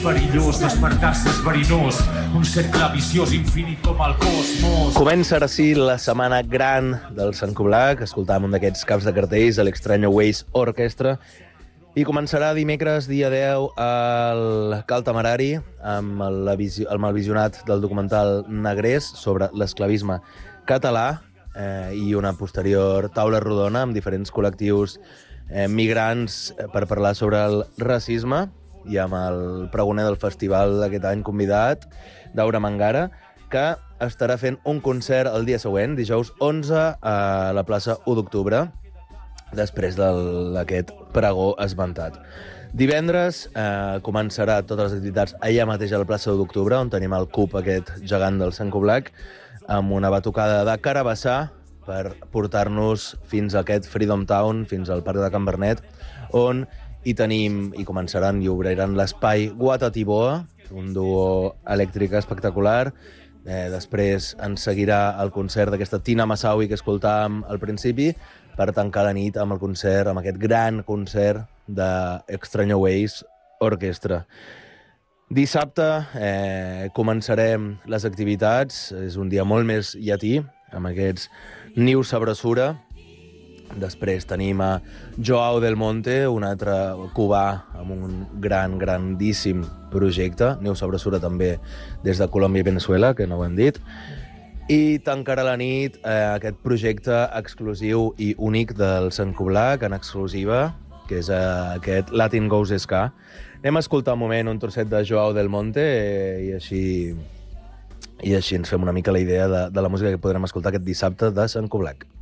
perillós, despertar-se és verinós, un cercle viciós infinit com el cosmos. Comença ara sí la setmana gran del Sant Coblac. Escoltàvem un d'aquests caps de cartells, l'Extraño Ways Orquestra, i començarà dimecres, dia 10, al Cal Temerari, amb el visionat del documental Negrers sobre l'esclavisme català, i una posterior taula rodona amb diferents col·lectius migrants per parlar sobre el racisme, i amb el pregoner del festival d'aquest any convidat, Daura Mangara, que estarà fent un concert el dia següent, dijous 11, a la plaça 1 d'octubre, després d'aquest pregó esmentat. Divendres començarà totes les activitats allà mateix a la plaça 1 d'octubre, on tenim el CUP, aquest gegant del Sant Coblac, amb una batucada de carabassà per portar-nos fins a aquest Freedom Town, fins al Parc de Can Bernet, on hi tenim, i començaran i obriran l'espai Guatatiboa, un duo elèctric espectacular. Després ens seguirà el concert d'aquesta Tina Massaui que escoltàvem al principi, per tancar la nit amb el concert, amb aquest gran concert d'Extraño Ways Orquestra. Dissabte començarem les activitats, és un dia molt més llatí, amb aquests Nius Sabrosura. Després tenim a Joao del Monte, un altre cubà amb un grandíssim projecte. Nius Sabrosura també des de Colòmbia i Venezuela, que no ho hem dit. I tancarà la nit aquest projecte exclusiu i únic del Sant Coblac, en exclusiva, que és aquest Latin Goes Ska. Anem a escoltar un moment un trosset de Joao del Monte i així ens fem una mica la idea de la música que podrem escoltar aquest dissabte de Sant Coblac.